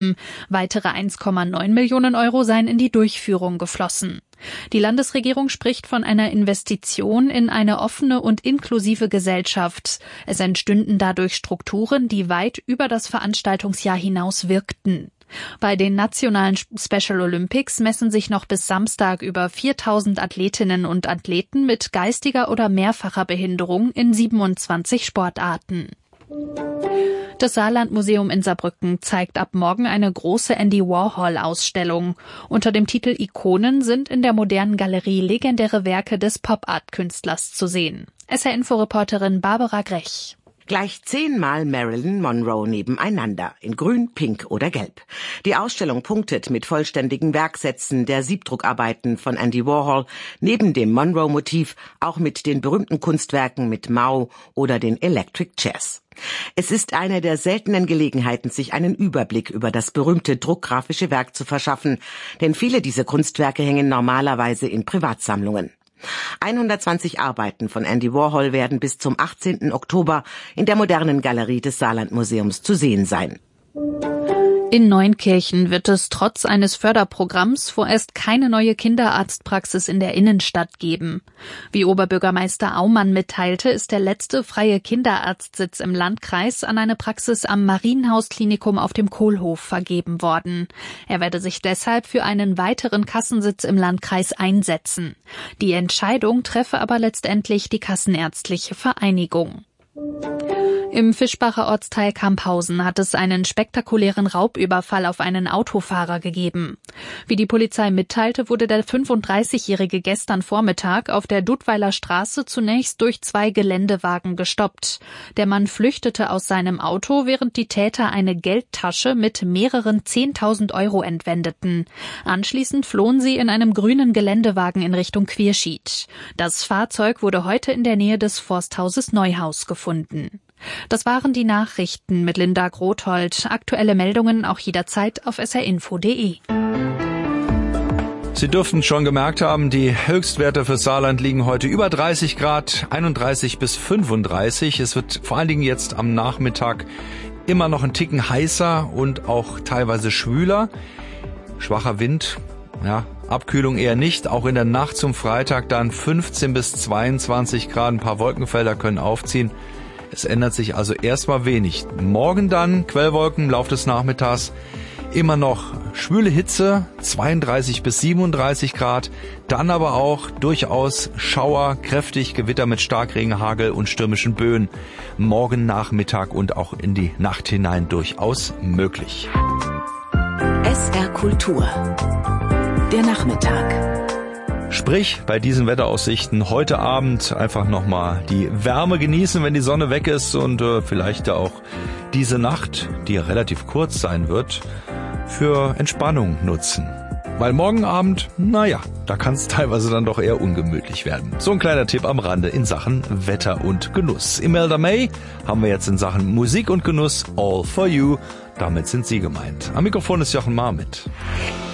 Weitere 1,9 Millionen Euro seien in die Durchführung geflossen. Die Landesregierung spricht von einer Investition in eine offene und inklusive Gesellschaft. Es entstünden dadurch Strukturen, die weit über das Veranstaltungsjahr hinaus wirkten. Bei den nationalen Special Olympics messen sich noch bis Samstag über 4.000 Athletinnen und Athleten mit geistiger oder mehrfacher Behinderung in 27 Sportarten. Das Saarlandmuseum in Saarbrücken zeigt ab morgen eine große Andy Warhol-Ausstellung. Unter dem Titel Ikonen sind in der modernen Galerie legendäre Werke des Pop-Art-Künstlers zu sehen. SR-Info-Reporterin Barbara Grech. Gleich 10-mal Marilyn Monroe nebeneinander, in Grün, Pink oder Gelb. Die Ausstellung punktet mit vollständigen Werksätzen der Siebdruckarbeiten von Andy Warhol, neben dem Monroe-Motiv auch mit den berühmten Kunstwerken mit Mao oder den Electric Chairs. Es ist eine der seltenen Gelegenheiten, sich einen Überblick über das berühmte druckgrafische Werk zu verschaffen, denn viele dieser Kunstwerke hängen normalerweise in Privatsammlungen. 120 Arbeiten von Andy Warhol werden bis zum 18. Oktober in der modernen Galerie des Saarlandmuseums zu sehen sein. In Neunkirchen wird es trotz eines Förderprogramms vorerst keine neue Kinderarztpraxis in der Innenstadt geben. Wie Oberbürgermeister Aumann mitteilte, ist der letzte freie Kinderarztsitz im Landkreis an eine Praxis am Marienhaus-Klinikum auf dem Kohlhof vergeben worden. Er werde sich deshalb für einen weiteren Kassensitz im Landkreis einsetzen. Die Entscheidung treffe aber letztendlich die Kassenärztliche Vereinigung. Im Fischbacher Ortsteil Kamphausen hat es einen spektakulären Raubüberfall auf einen Autofahrer gegeben. Wie die Polizei mitteilte, wurde der 35-Jährige gestern Vormittag auf der Dudweiler Straße zunächst durch 2 Geländewagen gestoppt. Der Mann flüchtete aus seinem Auto, während die Täter eine Geldtasche mit mehreren 10.000 Euro entwendeten. Anschließend flohen sie in einem grünen Geländewagen in Richtung Quierschied. Das Fahrzeug wurde heute in der Nähe des Forsthauses Neuhaus gefunden. Das waren die Nachrichten mit Linda Grothold. Aktuelle Meldungen auch jederzeit auf srinfo.de. Sie dürften schon gemerkt haben, die Höchstwerte für Saarland liegen heute über 30 Grad, 31 bis 35. Es wird vor allen Dingen jetzt am Nachmittag immer noch ein Ticken heißer und auch teilweise schwüler. Schwacher Wind, ja, Abkühlung eher nicht. Auch in der Nacht zum Freitag dann 15 bis 22 Grad. Ein paar Wolkenfelder können aufziehen. Es ändert sich also erstmal wenig. Morgen dann Quellwolken im Laufe des Nachmittags. Immer noch schwüle Hitze, 32 bis 37 Grad. Dann aber auch durchaus Schauer, kräftig Gewitter mit Starkregen, Hagel und stürmischen Böen. Morgen Nachmittag und auch in die Nacht hinein durchaus möglich. SR Kultur. Der Nachmittag. Sprich, bei diesen Wetteraussichten heute Abend einfach nochmal die Wärme genießen, wenn die Sonne weg ist und vielleicht auch diese Nacht, die ja relativ kurz sein wird, für Entspannung nutzen. Weil morgen Abend, da kann es teilweise dann doch eher ungemütlich werden. So ein kleiner Tipp am Rande in Sachen Wetter und Genuss. Imelda May haben wir jetzt in Sachen Musik und Genuss All for You. Damit sind Sie gemeint. Am Mikrofon ist Jochen Marmit.